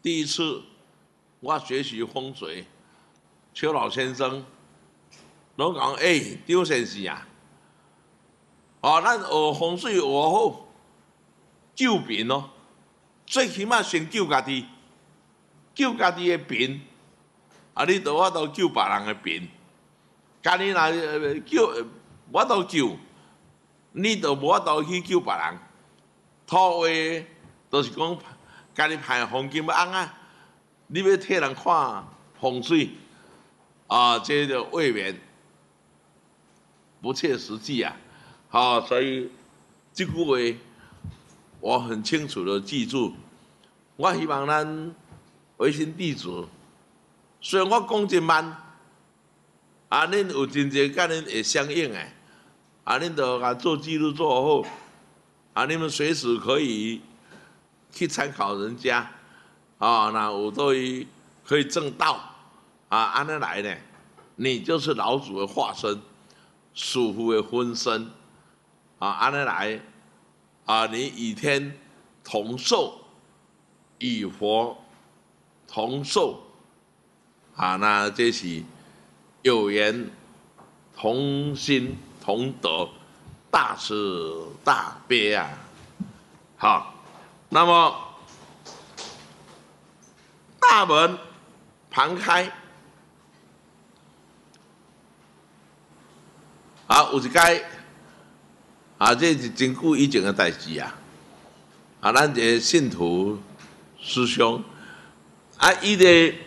第一次我学习风水，邱老先生拢讲，张先生啊，咱学风水学好，救贫哦，最起码先救家己，救家己的贫，你就我都救别人的贫。家己若救，我都救，你就无法度去救别人。土话就是讲，家己派黄金要红啊，你要替人看风水这个未免不切实际啊。所以这句话我很清楚的记住。我希望咱微信弟子，虽然我讲真慢。恁有真侪甲恁会相应诶，恁就甲做记录做好，你们随时可以去参考人家，那有对可以正道，安尼来呢，你就是老祖的化身，师父的分身，安尼来，你与天同寿，与佛同寿，那这是。有缘同心同德，大慈大悲啊！好，那么大门旁开，有一届这是真久以前的代志啊！咱一个信徒师兄，伊咧。